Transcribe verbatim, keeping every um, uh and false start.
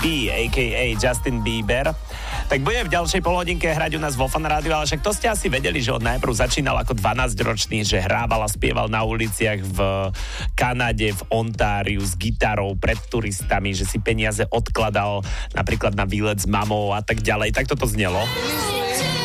B, a ká a. Justin Bieber. Tak bude v ďalšej polhodinke hrať u nás vo Fan Rádiu, ale však to ste asi vedeli, že on najprv začínal ako dvanásťročný, že hrával a spieval na uliciach v Kanade, v Ontáriu s gitarou pred turistami, že si peniaze odkladal napríklad na výlet s mamou a tak ďalej. Tak toto znelo.